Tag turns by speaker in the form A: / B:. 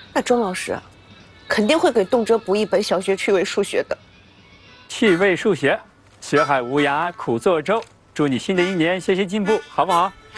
A: 那钟老师肯定会给动辄补一本小学趣味数学的。
B: 趣味数学，学海无涯苦作舟。祝你新的一年学习进步，好不好？